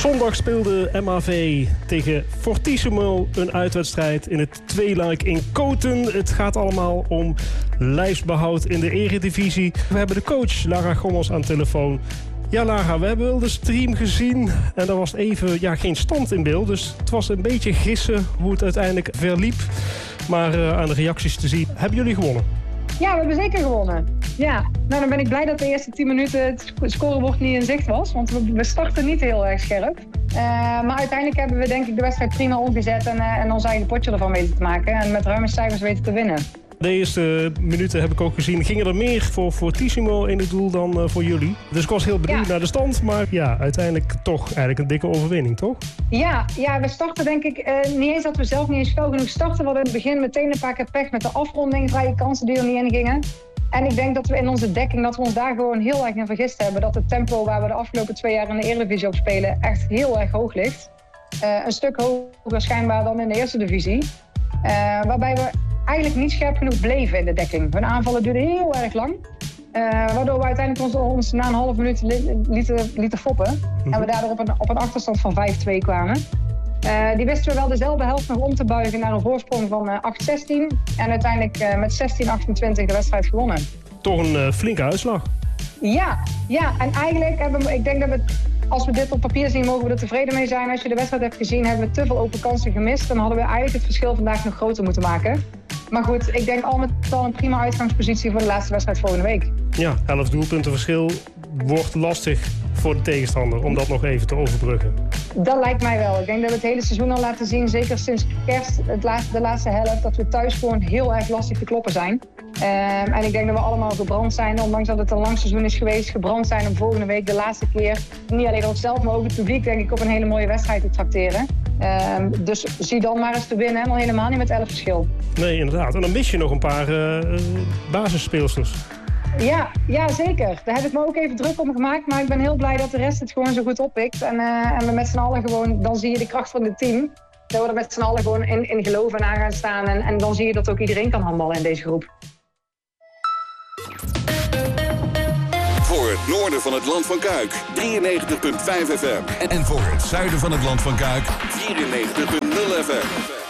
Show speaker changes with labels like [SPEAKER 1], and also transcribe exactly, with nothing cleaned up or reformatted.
[SPEAKER 1] Zondag speelde M A V tegen Fortissimo een uitwedstrijd in het tweeluik in Koten. Het gaat allemaal om lijfsbehoud in de eredivisie. We hebben de coach Lara Gommels aan de telefoon. Ja, Lara, we hebben wel de stream gezien en er was even ja, geen stand in beeld. Dus het was een beetje gissen hoe het uiteindelijk verliep. Maar uh, aan de reacties te zien, hebben jullie gewonnen?
[SPEAKER 2] Ja, we hebben zeker gewonnen. Ja, nou dan ben ik blij dat de eerste tien minuten het scorebord niet in zicht was. Want we, we starten niet heel erg scherp. Uh, maar uiteindelijk hebben we denk ik de wedstrijd prima omgezet en, uh, en ons eigen potje ervan weten te maken. En met ruime cijfers weten te winnen.
[SPEAKER 1] De eerste minuten heb ik ook gezien. Gingen er meer voor Fortissimo in het doel dan uh, voor jullie? Dus ik was heel benieuwd ja. naar de stand. Maar ja, uiteindelijk toch eigenlijk een dikke overwinning, toch?
[SPEAKER 2] Ja, ja we starten denk ik uh, niet eens dat we zelf niet eens fel genoeg starten. We hadden in het begin meteen een paar keer pech met de afronding. Vrije kansen die er niet in gingen. En ik denk dat we in onze dekking, dat we ons daar gewoon heel erg in vergist hebben. Dat het tempo waar we de afgelopen twee jaar in de Eredivisie op spelen echt heel erg hoog ligt. Uh, een stuk hoger schijnbaar dan in de Eerste Divisie. Uh, waarbij we eigenlijk niet scherp genoeg bleven in de dekking. Hun aanvallen duurden heel erg lang. Uh, waardoor we uiteindelijk ons, ons na een half minuut li- lieten, lieten foppen. Mm-hmm. En we daardoor op een, op een achterstand van vijf twee kwamen. Uh, die wisten we wel dezelfde helft nog om te buigen naar een voorsprong van uh, acht zestien. En uiteindelijk uh, met zestien achtentwintig de wedstrijd gewonnen.
[SPEAKER 1] Toch een uh, flinke uitslag.
[SPEAKER 2] Ja, ja, en eigenlijk hebben we, ik denk dat we, als we dit op papier zien, mogen we er tevreden mee zijn. Als je de wedstrijd hebt gezien, hebben we te veel open kansen gemist. Dan hadden we eigenlijk het verschil vandaag nog groter moeten maken. Maar goed, ik denk al met al een prima uitgangspositie voor de laatste wedstrijd volgende week.
[SPEAKER 1] Ja, elf doelpunten verschil wordt lastig voor de tegenstander om dat nog even te overbruggen.
[SPEAKER 2] Dat lijkt mij wel. Ik denk dat we het hele seizoen al laten zien, zeker sinds kerst, het laatste, de laatste helft, dat we thuis gewoon heel erg lastig te kloppen zijn. Um, en ik denk dat we allemaal gebrand zijn, ondanks dat het een lang seizoen is geweest, gebrand zijn om volgende week de laatste keer, niet alleen onszelf, maar ook het publiek, denk ik, op een hele mooie wedstrijd te trakteren. Um, dus zie dan maar eens te winnen en al helemaal niet met elf verschil.
[SPEAKER 1] Nee, inderdaad. En dan mis je nog een paar uh, basisspeelsters.
[SPEAKER 2] Ja, ja, zeker. Daar heb ik me ook even druk om gemaakt. Maar ik ben heel blij dat de rest het gewoon zo goed oppikt. En, uh, en we met z'n allen gewoon, dan zie je de kracht van het team. Dat we er met z'n allen gewoon in, in geloven en aan gaan staan. En, en dan zie je dat ook iedereen kan handballen in deze groep.
[SPEAKER 3] Voor het noorden van het Land van Kuik, drieënnegentig komma vijf F M.
[SPEAKER 4] En voor het zuiden van het Land van Kuik,
[SPEAKER 3] vierennegentig komma nul F M.